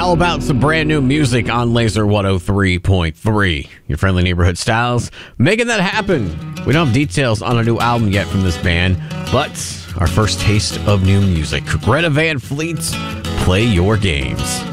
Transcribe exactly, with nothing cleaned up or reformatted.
all about some brand new music on Laser one oh three point three. Your friendly neighborhood Styles, making that happen. We don't have details on a new album yet from this band, but our first taste of new music. Greta Van Fleet, Play Your Games.